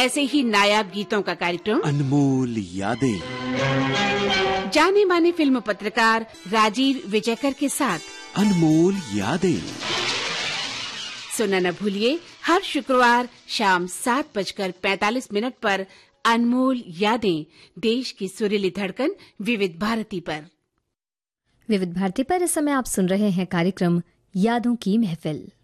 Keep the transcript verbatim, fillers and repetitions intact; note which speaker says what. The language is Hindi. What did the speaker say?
Speaker 1: ऐसे ही नायाब गीतों का कार्यक्रम
Speaker 2: अनमोल यादें,
Speaker 1: जाने माने फिल्म पत्रकार राजीव विजयकर के साथ
Speaker 2: अनमोल यादें
Speaker 1: सुनना न भूलिए हर शुक्रवार शाम सात बजकर पैंतालीस मिनट पर अनमोल यादें, देश की सुरीली धड़कन विविध भारती पर।
Speaker 3: विविध भारती पर इस समय आप सुन रहे हैं कार्यक्रम यादों की महफिल।